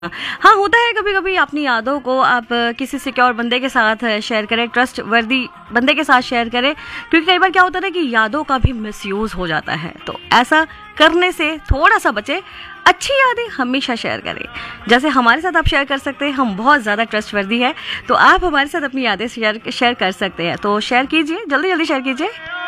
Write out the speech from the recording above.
हाँ, होता है कभी-कभी अपनी यादों को आप किसी सिक्योर बंदे के साथ शेयर करें, ट्रस्टवर्दी बंदे के साथ शेयर करें, क्योंकि कई बार क्या होता है ना कि यादों का भी मिसयूज़ हो जाता है। तो ऐसा करने से थोड़ा-सा बचें, अच्छी यादें हमेशा शेयर करें। जैसे हमारे साथ आप शेयर कर सकते हैं, हम बहुत ज़्यादा ट्रस्टवर्दी हैं, तो आप हमारे साथ अपनी यादें शेयर शेयर कर सकते हैं। तो शेयर कीजिए, जल्दी-जल्दी शेयर कीजिए।